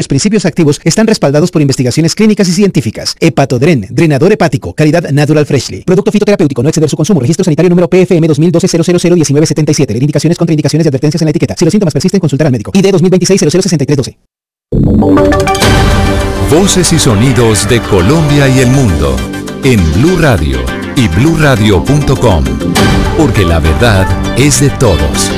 cuyos principios activos están respaldados por investigaciones clínicas y científicas. Hepatodren, drenador hepático, calidad Natural Freshly. Producto fitoterapéutico, no exceder su consumo. Registro sanitario número PFM 2012-00001977. Indicaciones, contraindicaciones y advertencias en la etiqueta. Si los síntomas persisten, consultar al médico. ID 2026-006312. Voces y sonidos de Colombia y el mundo en Blue Radio y bluradio.com, porque la verdad es de todos.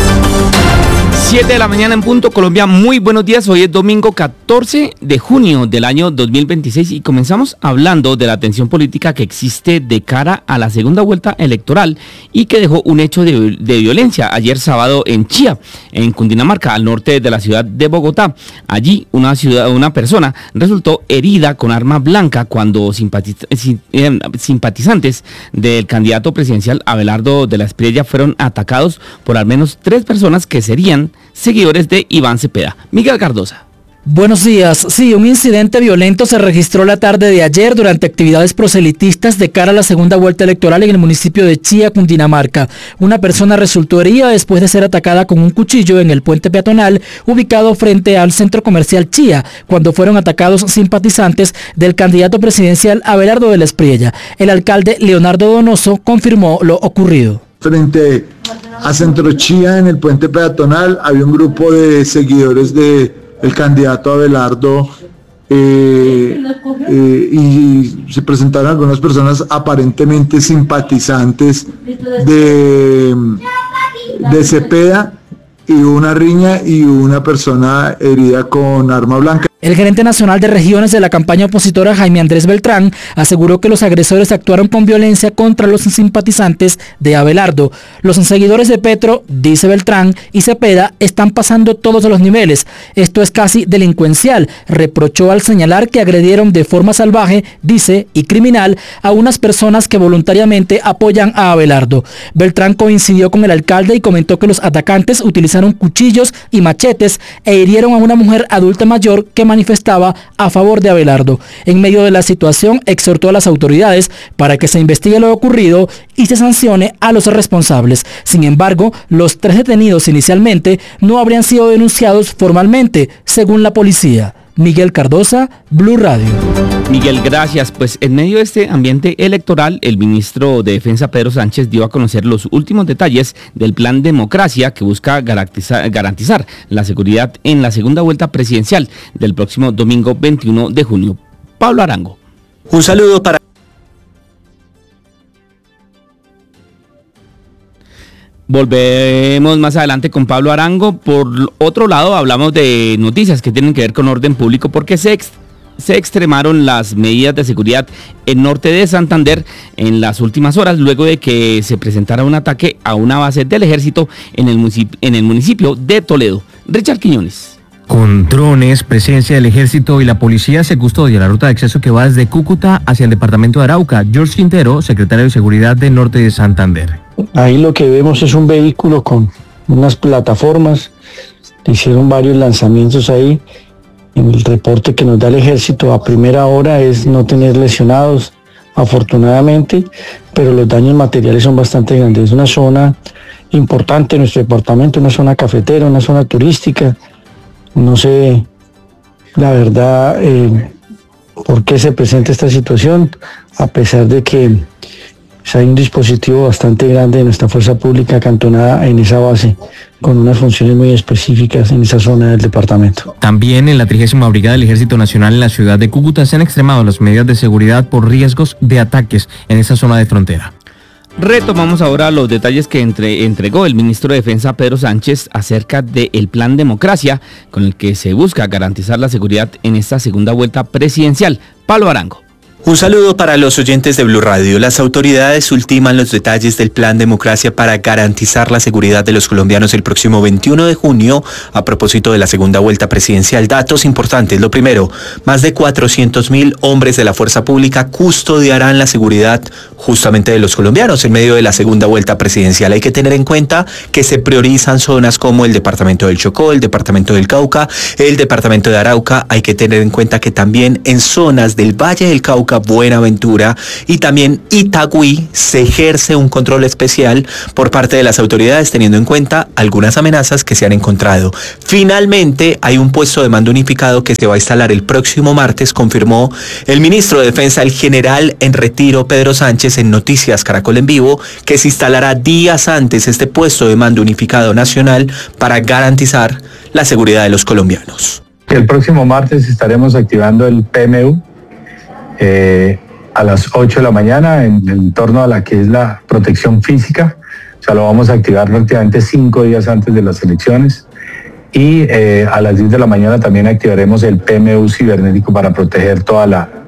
7 de la mañana en punto, Colombia, muy buenos días. Hoy es domingo 14 de junio del año 2026 y comenzamos hablando de la tensión política que existe de cara a la segunda vuelta electoral y que dejó un hecho de violencia ayer sábado en Chía, en Cundinamarca, al norte de la ciudad de Bogotá. Allí una persona resultó herida con arma blanca cuando simpatizantes del candidato presidencial Abelardo de la Espriella fueron atacados por al menos 3 personas que serían seguidores de Iván Cepeda. Miguel Cardosa. Buenos días. Sí, un incidente violento se registró la tarde de ayer durante actividades proselitistas de cara a la segunda vuelta electoral en el municipio de Chía, Cundinamarca. Una persona resultó herida después de ser atacada con un cuchillo en el puente peatonal ubicado frente al centro comercial Chía, cuando fueron atacados simpatizantes del candidato presidencial Abelardo de la Espriella. El alcalde Leonardo Donoso confirmó lo ocurrido. Frente a Centro Chía, en el puente peatonal, había un grupo de seguidores del candidato Abelardo y se presentaron algunas personas aparentemente simpatizantes de Cepeda, y una riña y una persona herida con arma blanca. El gerente nacional de regiones de la campaña opositora, Jaime Andrés Beltrán, aseguró que los agresores actuaron con violencia contra los simpatizantes de Abelardo. Los seguidores de Petro, dice Beltrán, y Cepeda están pasando todos los niveles. Esto es casi delincuencial, reprochó al señalar que agredieron de forma salvaje, dice, y criminal a unas personas que voluntariamente apoyan a Abelardo. Beltrán coincidió con el alcalde y comentó que los atacantes utilizaron cuchillos y machetes e hirieron a una mujer adulta mayor que manifestaba a favor de Abelardo. En medio de la situación, exhortó a las autoridades para que se investigue lo ocurrido y se sancione a los responsables. Sin embargo, los 3 detenidos inicialmente no habrían sido denunciados formalmente, según la policía. Miguel Cardosa, Blue Radio. Miguel, gracias. Pues en medio de este ambiente electoral, el ministro de Defensa, Pedro Sánchez, dio a conocer los últimos detalles del plan Democracia que busca garantizar la seguridad en la segunda vuelta presidencial del próximo domingo 21 de junio. Pablo Arango. Un saludo para... Volvemos más adelante con Pablo Arango. Por otro lado, hablamos de noticias que tienen que ver con orden público porque se extremaron las medidas de seguridad en norte de Santander en las últimas horas luego de que se presentara un ataque a una base del ejército en el municipio de Toledo. Richard Quiñones. Con drones, presencia del ejército y la policía se custodia la ruta de acceso que va desde Cúcuta hacia el departamento de Arauca. George Quintero, secretario de Seguridad de Norte de Santander. Ahí lo que vemos es un vehículo con unas plataformas. Hicieron varios lanzamientos ahí. En el reporte que nos da el ejército a primera hora es no tener lesionados, afortunadamente, pero los daños materiales son bastante grandes. Es una zona importante en nuestro departamento, una zona cafetera, una zona turística. No sé, la verdad, por qué se presenta esta situación, a pesar de que hay un dispositivo bastante grande de nuestra fuerza pública acantonada en esa base, con unas funciones muy específicas en esa zona del departamento. También en la 30ª Brigada del Ejército Nacional en la ciudad de Cúcuta se han extremado las medidas de seguridad por riesgos de ataques en esa zona de frontera. Retomamos ahora los detalles que entregó el ministro de Defensa, Pedro Sánchez, acerca del plan Democracia, con el que se busca garantizar la seguridad en esta segunda vuelta presidencial. Pablo Arango. Un saludo para los oyentes de Blue Radio. Las autoridades ultiman los detalles del plan Democracia para garantizar la seguridad de los colombianos el próximo 21 de junio a propósito de la segunda vuelta presidencial. Datos importantes. Lo primero, más de 400.000 hombres de la fuerza pública custodiarán la seguridad justamente de los colombianos en medio de la segunda vuelta presidencial. Hay que tener en cuenta que se priorizan zonas como el departamento del Chocó, el departamento del Cauca, el departamento de Arauca. Hay que tener en cuenta que también en zonas del Valle del Cauca Cauca, Buenaventura y también Itagüí se ejerce un control especial por parte de las autoridades teniendo en cuenta algunas amenazas que se han encontrado. Finalmente hay un puesto de mando unificado que se va a instalar el próximo martes, confirmó el ministro de Defensa, el general en retiro Pedro Sánchez, en Noticias Caracol en Vivo, que se instalará días antes este puesto de mando unificado nacional para garantizar la seguridad de los colombianos. El próximo martes estaremos activando el PMU a las 8 de la mañana en torno a la que es la protección física. O sea, lo vamos a activar prácticamente 5 días antes de las elecciones. Y a las 10 de la mañana también activaremos el PMU cibernético para proteger toda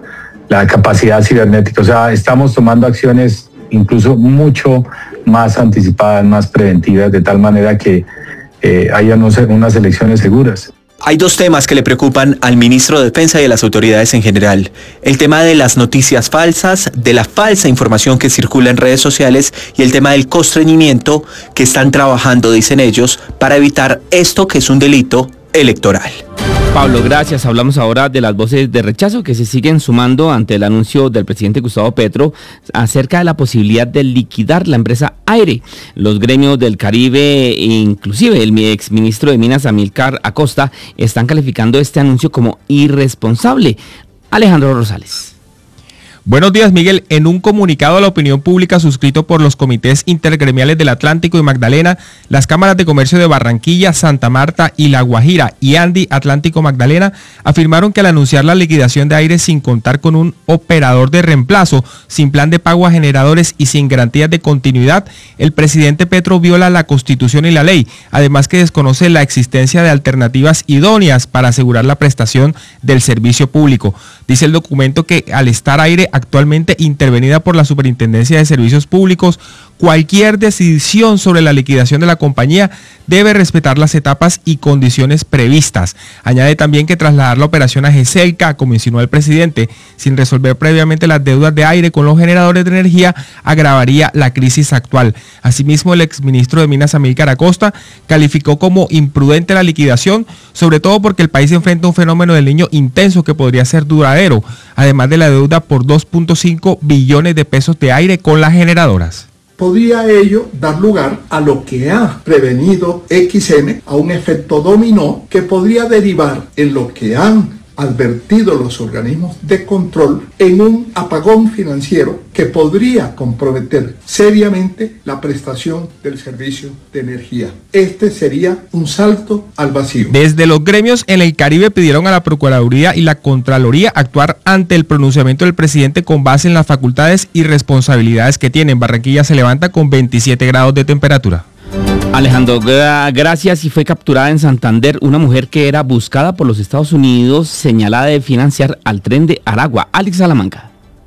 la capacidad cibernética. O sea, estamos tomando acciones incluso mucho más anticipadas, más preventivas, de tal manera que haya unas elecciones seguras. Hay dos temas que le preocupan al ministro de Defensa y a las autoridades en general. El tema de las noticias falsas, de la falsa información que circula en redes sociales y el tema del constreñimiento que están trabajando, dicen ellos, para evitar esto que es un delito electoral. Pablo, gracias. Hablamos ahora de las voces de rechazo que se siguen sumando ante el anuncio del presidente Gustavo Petro acerca de la posibilidad de liquidar la empresa Aire. Los gremios del Caribe, inclusive el exministro de Minas Amílcar Acosta, están calificando este anuncio como irresponsable. Alejandro Rosales. Buenos días, Miguel. En un comunicado a la opinión pública suscrito por los comités intergremiales del Atlántico y Magdalena, las cámaras de comercio de Barranquilla, Santa Marta y La Guajira y Andi Atlántico Magdalena afirmaron que al anunciar la liquidación de Aire sin contar con un operador de reemplazo, sin plan de pago a generadores y sin garantías de continuidad, el presidente Petro viola la Constitución y la ley, además que desconoce la existencia de alternativas idóneas para asegurar la prestación del servicio público. Dice el documento que al estar Aire actualmente intervenida por la Superintendencia de Servicios Públicos, cualquier decisión sobre la liquidación de la compañía debe respetar las etapas y condiciones previstas. Añade también que trasladar la operación a GESELCA, como insinuó el presidente, sin resolver previamente las deudas de Aire con los generadores de energía, agravaría la crisis actual. Asimismo, el exministro de Minas Amílcar Acosta calificó como imprudente la liquidación, sobre todo porque el país enfrenta un fenómeno del Niño intenso que podría ser duradero, además de la deuda por 2.5 billones de pesos de Aire con las generadoras. Podría ello dar lugar a lo que ha prevenido XM, a un efecto dominó que podría derivar en lo que han advertido los organismos de control, en un apagón financiero que podría comprometer seriamente la prestación del servicio de energía. Este sería un salto al vacío. Desde los gremios en el Caribe pidieron a la Procuraduría y la Contraloría actuar ante el pronunciamiento del presidente con base en las facultades y responsabilidades que tienen. Barranquilla se levanta con 27 grados de temperatura. Alejandro, gracias. Y fue capturada en Santander una mujer que era buscada por los Estados Unidos señalada de financiar al tren de Aragua. Alex Salamanca.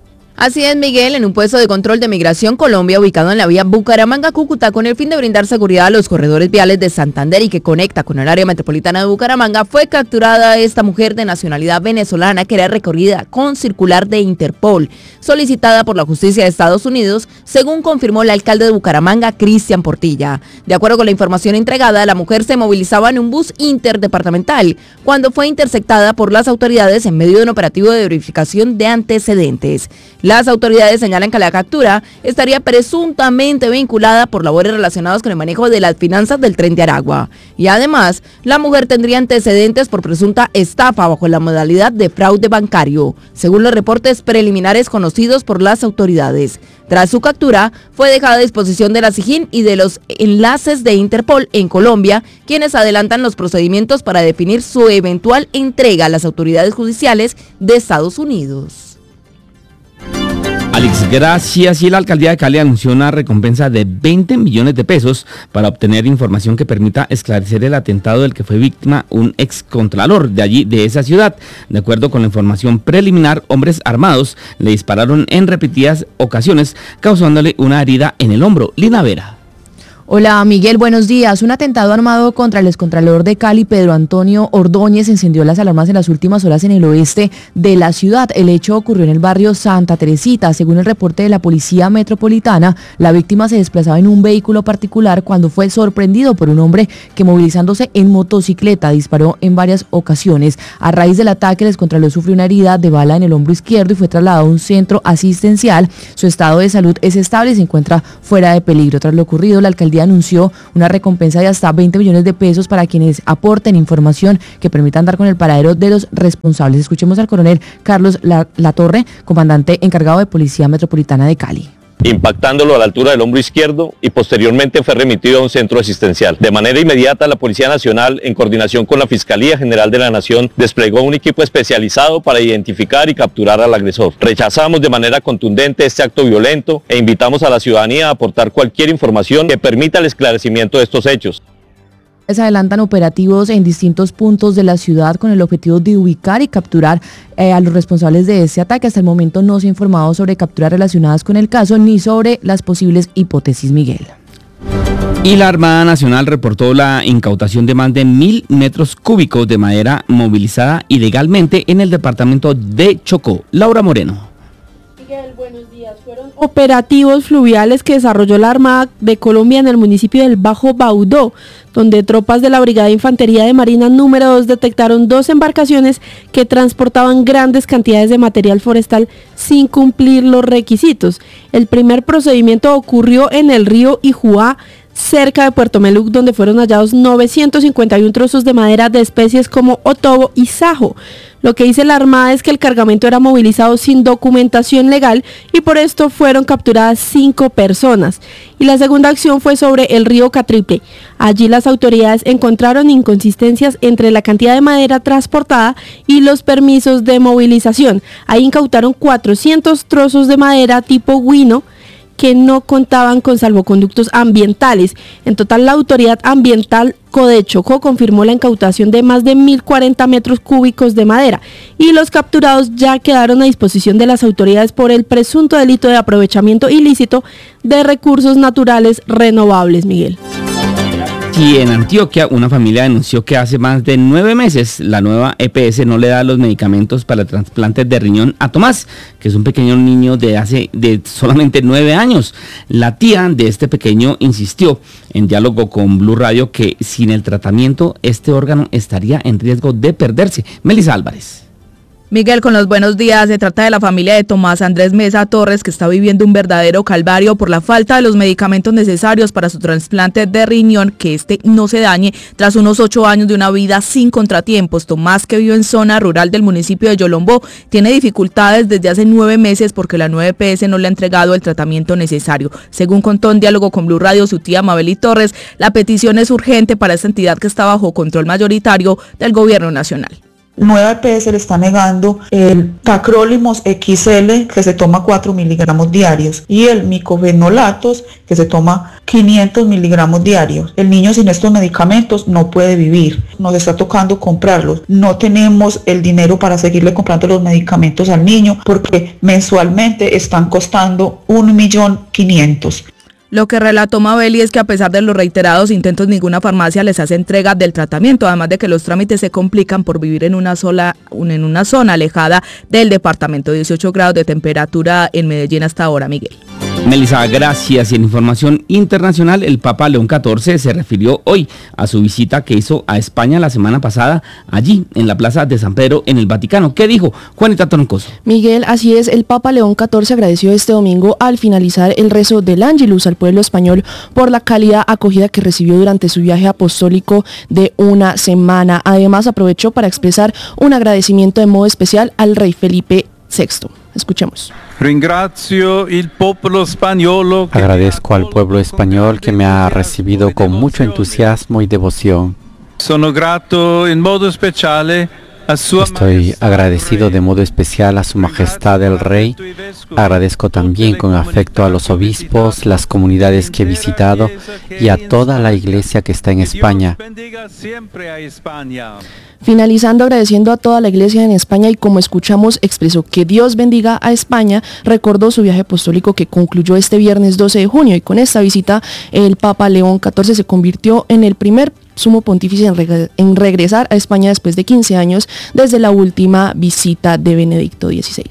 Así es, Miguel, en un puesto de control de Migración Colombia ubicado en la vía Bucaramanga-Cúcuta con el fin de brindar seguridad a los corredores viales de Santander y que conecta con el área metropolitana de Bucaramanga, fue capturada esta mujer de nacionalidad venezolana que era recorrida con circular de Interpol, solicitada por la justicia de Estados Unidos, según confirmó el alcalde de Bucaramanga, Cristian Portilla. De acuerdo con la información entregada, la mujer se movilizaba en un bus interdepartamental cuando fue interceptada por las autoridades en medio de un operativo de verificación de antecedentes. Las autoridades señalan que la captura estaría presuntamente vinculada por labores relacionadas con el manejo de las finanzas del tren de Aragua. Y además, la mujer tendría antecedentes por presunta estafa bajo la modalidad de fraude bancario, según los reportes preliminares conocidos por las autoridades. Tras su captura, fue dejada a disposición de la SIJIN y de los enlaces de Interpol en Colombia, quienes adelantan los procedimientos para definir su eventual entrega a las autoridades judiciales de Estados Unidos. Alex, gracias. Y la alcaldía de Cali anunció una recompensa de 20 millones de pesos para obtener información que permita esclarecer el atentado del que fue víctima un excontralor de allí, de esa ciudad. De acuerdo con la información preliminar, hombres armados le dispararon en repetidas ocasiones, causándole una herida en el hombro. Lina Vera. Hola Miguel, buenos días. Un atentado armado contra el excontralor de Cali, Pedro Antonio Ordóñez, encendió las alarmas en las últimas horas en el oeste de la ciudad. El hecho ocurrió en el barrio Santa Teresita. Según el reporte de la Policía Metropolitana, la víctima se desplazaba en un vehículo particular cuando fue sorprendido por un hombre que, movilizándose en motocicleta, disparó en varias ocasiones. A raíz del ataque, el excontralor sufrió una herida de bala en el hombro izquierdo y fue trasladado a un centro asistencial. Su estado de salud es estable y se encuentra fuera de peligro. Tras lo ocurrido, la alcaldía anunció una recompensa de hasta 20 millones de pesos para quienes aporten información que permitan dar con el paradero de los responsables. Escuchemos al coronel Carlos Latorre, comandante encargado de Policía Metropolitana de Cali. Impactándolo a la altura del hombro izquierdo y posteriormente fue remitido a un centro asistencial. De manera inmediata, la Policía Nacional, en coordinación con la Fiscalía General de la Nación, desplegó un equipo especializado para identificar y capturar al agresor. Rechazamos de manera contundente este acto violento e invitamos a la ciudadanía a aportar cualquier información que permita el esclarecimiento de estos hechos. Se adelantan operativos en distintos puntos de la ciudad con el objetivo de ubicar y capturar a los responsables de este ataque. Hasta el momento no se ha informado sobre capturas relacionadas con el caso ni sobre las posibles hipótesis, Miguel. Y la Armada Nacional reportó la incautación de más de 1.000 metros cúbicos de madera movilizada ilegalmente en el departamento de Chocó. Laura Moreno. Buenos días. Fueron operativos fluviales que desarrolló la Armada de Colombia en el municipio del Bajo Baudó, donde tropas de la Brigada de Infantería de Marina número 2 detectaron 2 embarcaciones que transportaban grandes cantidades de material forestal sin cumplir los requisitos. El primer procedimiento ocurrió en el río Ijuá, cerca de Puerto Meluc, donde fueron hallados 951 trozos de madera de especies como otobo y sajo. Lo que dice la Armada es que el cargamento era movilizado sin documentación legal y por esto fueron capturadas 5 personas. Y la segunda acción fue sobre el río Catriple. Allí las autoridades encontraron inconsistencias entre la cantidad de madera transportada y los permisos de movilización. Ahí incautaron 400 trozos de madera tipo guino que no contaban con salvoconductos ambientales. En total, la Autoridad Ambiental Codechocó confirmó la incautación de más de 1.040 metros cúbicos de madera y los capturados ya quedaron a disposición de las autoridades por el presunto delito de aprovechamiento ilícito de recursos naturales renovables, Miguel. Y en Antioquia, una familia denunció que hace más de 9 meses la nueva EPS no le da los medicamentos para el trasplante de riñón a Tomás, que es un pequeño niño de solamente 9 años. La tía de este pequeño insistió en diálogo con Blue Radio que sin el tratamiento este órgano estaría en riesgo de perderse. Melissa Álvarez. Miguel, con los buenos días. Se trata de la familia de Tomás Andrés Mesa Torres, que está viviendo un verdadero calvario por la falta de los medicamentos necesarios para su trasplante de riñón, que no se dañe tras unos 8 años de una vida sin contratiempos. Tomás, que vive en zona rural del municipio de Yolombó, tiene dificultades desde hace 9 meses porque la nueva EPS no le ha entregado el tratamiento necesario. Según contó en diálogo con Blue Radio su tía Mabeli Torres, la petición es urgente para esta entidad que está bajo control mayoritario del gobierno nacional. Nueva EPS le está negando el tacrolimus XL, que se toma 4 miligramos diarios, y el micofenolatos, que se toma 500 miligramos diarios. El niño sin estos medicamentos no puede vivir. Nos está tocando comprarlos. No tenemos el dinero para seguirle comprando los medicamentos al niño porque mensualmente están costando 1.500.000. Lo que relató Mabeli es que a pesar de los reiterados intentos, ninguna farmacia les hace entrega del tratamiento, además de que los trámites se complican por vivir en una zona alejada del departamento. 18 grados de temperatura en Medellín hasta ahora, Miguel. Melissa, gracias. Y en información internacional, el Papa León XIV se refirió hoy a su visita que hizo a España la semana pasada, allí en la Plaza de San Pedro en el Vaticano. ¿Qué dijo? Juanita Troncoso. Miguel, así es, el Papa León XIV agradeció este domingo al finalizar el rezo del Ángelus al pueblo español por la cálida acogida que recibió durante su viaje apostólico de una semana. Además, aprovechó para expresar un agradecimiento de modo especial al rey Felipe VI. Escuchemos. Agradezco al pueblo español que me ha recibido con mucho entusiasmo y devoción. Sono grato in modo speciale Estoy agradecido de modo especial a Su Majestad el Rey. Agradezco también con afecto a los obispos, las comunidades que he visitado y a toda la iglesia que está en España. Finalizando agradeciendo a toda la iglesia en España y como escuchamos expresó que Dios bendiga a España, recordó su viaje apostólico que concluyó este viernes 12 de junio y con esta visita el Papa León XIV se convirtió en el primer sumo pontífice en regresar a España después de 15 años desde la última visita de Benedicto XVI.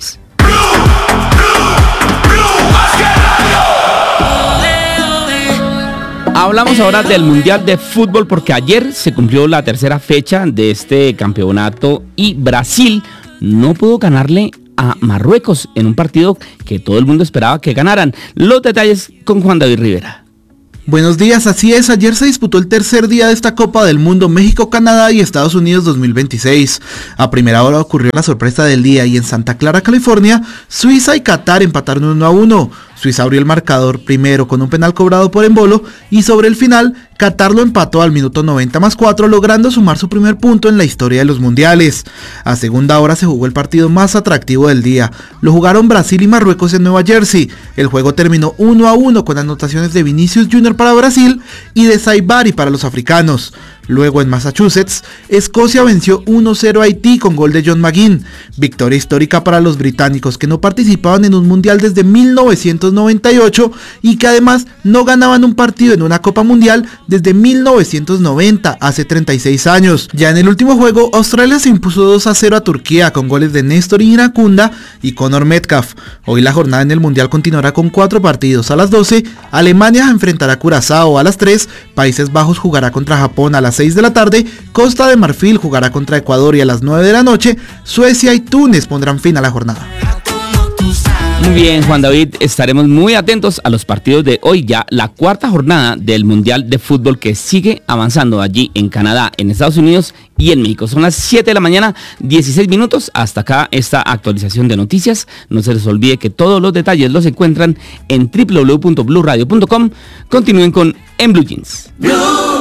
Hablamos ahora del Mundial de Fútbol porque ayer se cumplió la tercera fecha de este campeonato y Brasil no pudo ganarle a Marruecos en un partido que todo el mundo esperaba que ganaran. Los detalles con Juan David Rivera. Buenos días, así es, ayer se disputó el tercer día de esta Copa del Mundo México, Canadá y Estados Unidos 2026. A primera hora ocurrió la sorpresa del día y en Santa Clara, California, Suiza y Qatar empataron 1-1. Suiza abrió el marcador primero con un penal cobrado por Embolo y sobre el final, Qatar lo empató al minuto 90+4, logrando sumar su primer punto en la historia de los mundiales. A segunda hora se jugó el partido más atractivo del día. Lo jugaron Brasil y Marruecos en Nueva Jersey. El juego terminó 1-1 con anotaciones de Vinicius Jr. para Brasil y de Saibari para los africanos. Luego en Massachusetts, Escocia venció 1-0 a Haití con gol de John McGinn. Victoria histórica para los británicos que no participaban en un mundial desde 1998 y que además no ganaban un partido en una Copa Mundial desde 1990, hace 36 años. Ya en el último juego, Australia se impuso 2-0 a Turquía con goles de Néstor Irankunda y Conor Metcalf. Hoy la jornada en el mundial continuará con 4 partidos. A las 12, Alemania enfrentará a Curazao. A las 3, Países Bajos jugará contra Japón. A las 6 de la tarde, Costa de Marfil jugará contra Ecuador y a las 9 de la noche, Suecia y Túnez pondrán fin a la jornada. Muy bien, Juan David, estaremos muy atentos a los partidos de hoy, ya la cuarta jornada del Mundial de Fútbol que sigue avanzando allí en Canadá, en Estados Unidos y en México. Son las 7 de la mañana, 16 minutos, hasta acá esta actualización de noticias. No se les olvide que todos los detalles los encuentran en www.bluradio.com. Continúen con En Blue Jeans. Blue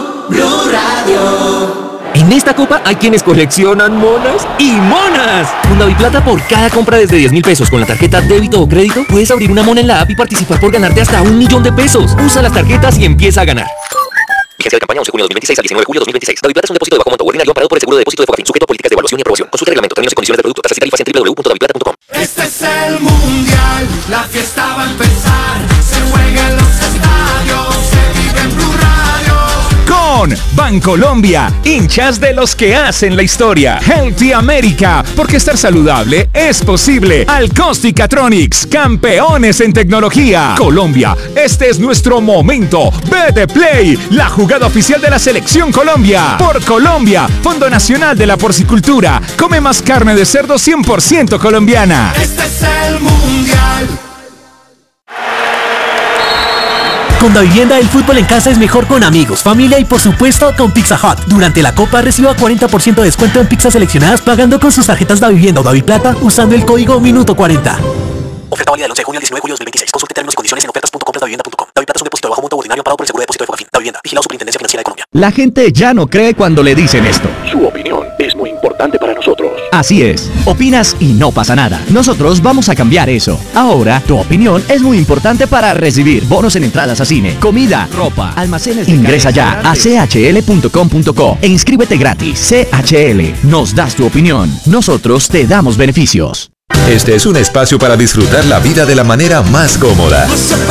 Radio. En esta copa hay quienes coleccionan monas y monas. Con Daviplata por cada compra desde 10,000 pesos con la tarjeta débito o crédito, puedes abrir una mona en la app y participar por ganarte hasta $1,000,000 pesos. Usa las tarjetas y empieza a ganar. Vigencia de campaña 11 de junio de 2026 al 19 de julio de 2026. Daviplata es un depósito de bajo monto ordinario amparado por el seguro de depósito de Focafin, sujeto a políticas de evaluación y aprobación. Consulte reglamento, términos y condiciones del producto, tasas y tarifas en www.daviplata.com. Este es el mundial, la fiesta va a empezar. Se juega en los estadios, se vive en Blue Radio. Con Bancolombia, hinchas de los que hacen la historia. Healthy America, porque estar saludable es posible. Alcostic-Catronics, campeones en tecnología. Colombia, este es nuestro momento. Vete Play, la jugada oficial de la Selección Colombia. Por Colombia, Fondo Nacional de la Porcicultura. Come más carne de cerdo 100% colombiana. Este es el mundial. Con Davivienda, el fútbol en casa es mejor con amigos, familia y por supuesto con Pizza Hut. Durante la Copa reciba 40% de descuento en pizzas seleccionadas pagando con sus tarjetas Davivienda o Daviplata usando el código Minuto40. Oferta válida del 11 de junio al 19 de julio de 2026. Consulte términos y condiciones en ofertas.compra.davivienda.com. Daviplata es un depósito de bajo monto ordinario amparado por el seguro de depósito de Focafin. Davivienda, vigilado Superintendencia Financiera de Colombia. La gente ya no cree cuando le dicen esto. Su opinión es muy importante para nosotros. Así es. Opinas y no pasa nada. Nosotros vamos a cambiar eso. Ahora, tu opinión es muy importante para recibir bonos en entradas a cine, comida, ropa, almacenes de Ingresa ya a chl.com.co e inscríbete gratis. CHL, nos das tu opinión. Nosotros te damos beneficios. Este es un espacio para disfrutar la vida de la manera más cómoda.